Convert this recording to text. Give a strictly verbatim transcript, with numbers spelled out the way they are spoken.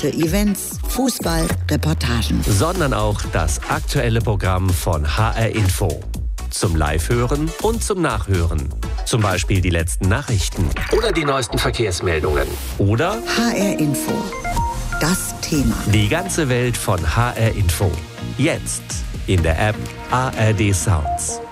Events, Fußball, Reportagen. Sondern auch das aktuelle Programm von H R Info. Zum Live-Hören und zum Nachhören. Zum Beispiel die letzten Nachrichten. Oder die neuesten Verkehrsmeldungen. Oder H R Info. Das Thema. Die ganze Welt von H R Info. Jetzt in der App A R D Sounds.